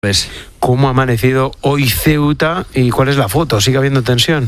¿Cómo ha amanecido hoy Ceuta y cuál es la foto? ¿Sigue habiendo tensión?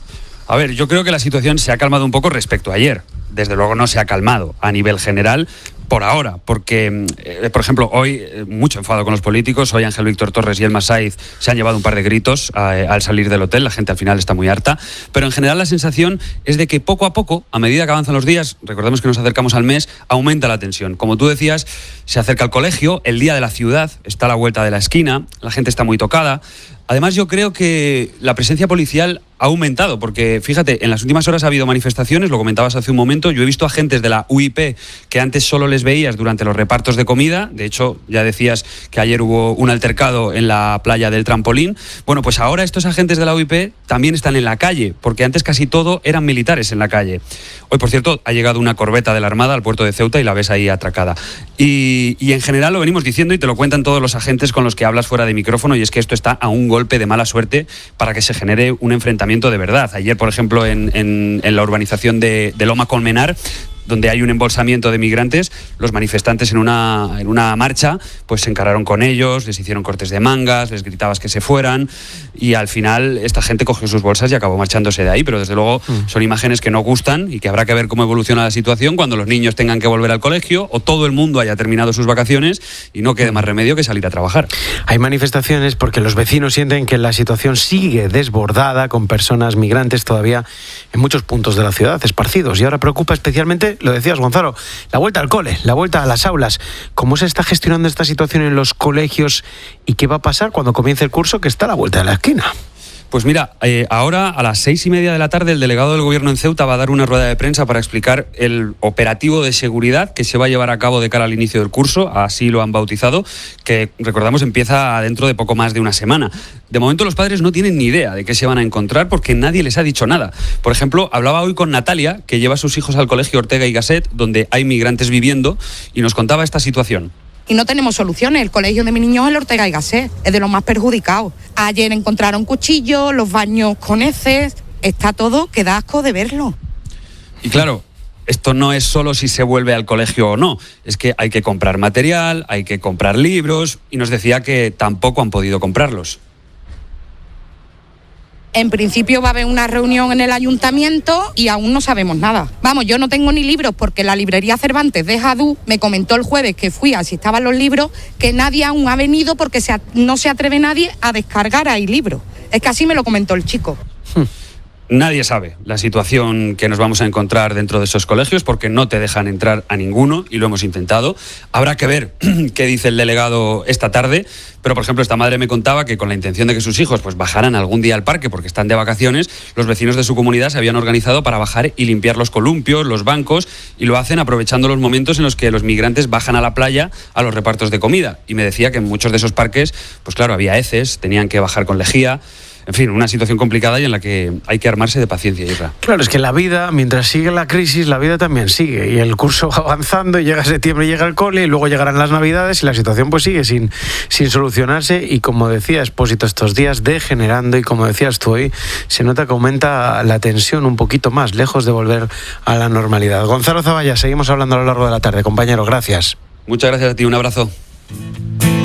A ver, yo creo que la situación se ha calmado un poco respecto a ayer. Desde luego no se ha calmado a nivel general por ahora, porque, por ejemplo, hoy mucho enfado con los políticos. Hoy Ángel Víctor Torres y Elma Saiz se han llevado un par de gritos al salir del hotel. La gente al final está muy harta. Pero en general la sensación es de que poco a poco, a medida que avanzan los días, recordemos que nos acercamos al mes, aumenta la tensión. Como tú decías, se acerca el colegio, el día de la ciudad está a la vuelta de la esquina, la gente está muy tocada. Además, yo creo que la presencia policial ha aumentado, porque fíjate, en las últimas horas ha habido manifestaciones, lo comentabas hace un momento. Yo he visto agentes de la UIP que antes solo les veías durante los repartos de comida. De hecho, ya decías que ayer hubo un altercado en la playa del Trampolín. Bueno, pues ahora estos agentes de la UIP también están en la calle, porque antes casi todo eran militares en la calle. Hoy, por cierto, ha llegado una corbeta de la Armada al puerto de Ceuta y la ves ahí atracada. Y en general lo venimos diciendo y te lo cuentan todos los agentes con los que hablas fuera de micrófono, y es que esto está a un golpe de mala suerte para que se genere un enfrentamiento de verdad. Ayer, por ejemplo, en la urbanización de Loma Colmenar, donde hay un embolsamiento de migrantes, los manifestantes en una marcha pues se encararon con ellos, les hicieron cortes de mangas, les gritabas que se fueran, y al final esta gente cogió sus bolsas y acabó marchándose de ahí. Pero desde luego son imágenes que no gustan y que habrá que ver cómo evoluciona la situación cuando los niños tengan que volver al colegio o todo el mundo haya terminado sus vacaciones y no quede más remedio que salir a trabajar. Hay manifestaciones porque los vecinos sienten que la situación sigue desbordada, con personas migrantes todavía en muchos puntos de la ciudad esparcidos, y ahora preocupa especialmente, lo decías, Gonzalo, la vuelta al cole, la vuelta a las aulas. ¿Cómo se está gestionando esta situación en los colegios y qué va a pasar cuando comience el curso, que está a la vuelta de la esquina? Pues mira, ahora a las 6:30 de la tarde el delegado del Gobierno en Ceuta va a dar una rueda de prensa para explicar el operativo de seguridad que se va a llevar a cabo de cara al inicio del curso, así lo han bautizado, que recordamos empieza dentro de poco más de una semana. De momento los padres no tienen ni idea de qué se van a encontrar porque nadie les ha dicho nada. Por ejemplo, hablaba hoy con Natalia, que lleva a sus hijos al colegio Ortega y Gasset, donde hay migrantes viviendo, y nos contaba esta situación. Y no tenemos soluciones. El colegio de mi niño es el Ortega y Gasset, es de los más perjudicados. Ayer encontraron cuchillos, los baños con heces, está todo que da asco de verlo. Y claro, esto no es solo si se vuelve al colegio o no, es que hay que comprar material, hay que comprar libros, y nos decía que tampoco han podido comprarlos. En principio va a haber una reunión en el ayuntamiento y aún no sabemos nada. Vamos, yo no tengo ni libros porque la librería Cervantes de Jadú me comentó el jueves que fui a si estaban los libros, que nadie aún ha venido porque no se atreve nadie a descargar ahí libros. Es que así me lo comentó el chico. Nadie sabe la situación que nos vamos a encontrar dentro de esos colegios porque no te dejan entrar a ninguno y lo hemos intentado. Habrá que ver qué dice el delegado esta tarde, pero por ejemplo esta madre me contaba que con la intención de que sus hijos pues bajaran algún día al parque porque están de vacaciones, los vecinos de su comunidad se habían organizado para bajar y limpiar los columpios, los bancos, y lo hacen aprovechando los momentos en los que los migrantes bajan a la playa a los repartos de comida. Y me decía que en muchos de esos parques, pues claro, había heces, tenían que bajar con lejía. En fin, una situación complicada y en la que hay que armarse de paciencia, Isra. Claro, es que la vida, mientras sigue la crisis, la vida también sigue. Y el curso va avanzando y llega septiembre, llega el cole, y luego llegarán las Navidades y la situación pues sigue sin solucionarse. Y como decía Expósito, estos días degenerando, y como decías tú hoy, se nota que aumenta la tensión un poquito más, lejos de volver a la normalidad. Gonzalo Zavalla, seguimos hablando a lo largo de la tarde. Compañero, gracias. Muchas gracias a ti, un abrazo.